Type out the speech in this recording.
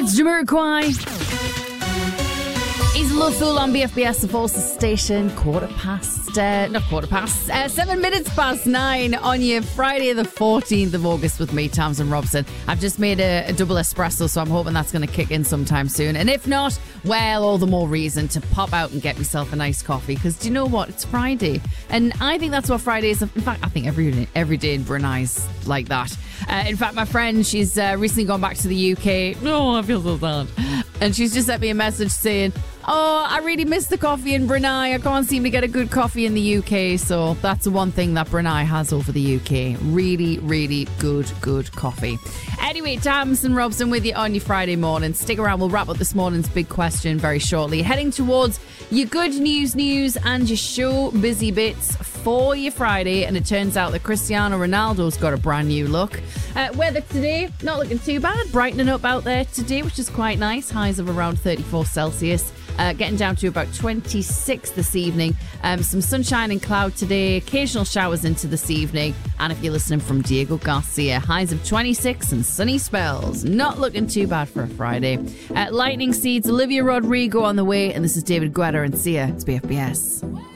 It's Jamiroquai. He's Love Fool on BFBS, the Forces Station. 7 minutes past 9 on your Friday the 14th of August with me, Tamsin Robson. I've just made a double espresso, so I'm hoping that's going to kick in sometime soon. And if not, well, all the more reason to pop out and get myself a nice coffee. Because do you know what? It's Friday. And I think that's what Friday is. In fact, I think every day in Brunei's like that. In fact, my friend, she's recently gone back to the UK. Oh, I feel so sad. And she's just sent me a message saying, oh, I really miss the coffee in Brunei. I can't seem to get a good coffee in the UK. So that's the one thing that Brunei has over the UK. Really, really good coffee. Anyway, Tamsin Robson with you on your Friday morning. Stick around. We'll wrap up this morning's big question very shortly. Heading towards your good news and your show busy bits for your Friday. And it turns out that Cristiano Ronaldo's got a brand new look. Weather today, not looking too bad. Brightening up out there today, which is quite nice. Highs of around 34 Celsius. Getting down to about 26 this evening. Some sunshine and cloud today. Occasional showers into this evening. And if you're listening from Diego Garcia, highs of 26 and sunny spells. Not looking too bad for a Friday. Lightning Seeds, Olivia Rodrigo on the way. And this is David Guetta and Sia. It's BFBS.